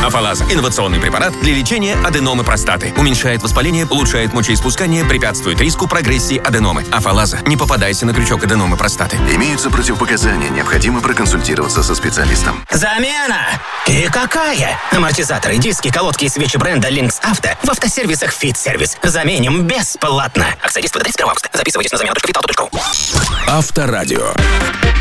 Афалаза – инновационный препарат для лечения аденомы простаты. Уменьшает воспаление, улучшает мочеиспускание, препятствует риску прогрессии аденомы. Афалаза. Не попадайся на крючок аденомы простаты. Имеются противопоказания. Необходимо проконсультироваться со специалистом. Замена! И какая? Амортизаторы, диски, колодки и свечи бренда Lynx Auto в автосервисах Fit-сервис. Заменим бесплатно. Акция действует до 31 августа. Записывайтесь на замена.vital.ru. Авторадио.